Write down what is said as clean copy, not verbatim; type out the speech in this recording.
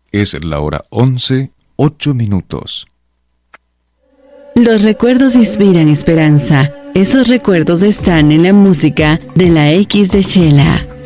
Es la hora 11:08. Los recuerdos inspiran esperanza. Esos recuerdos están en la música de la X de Chela.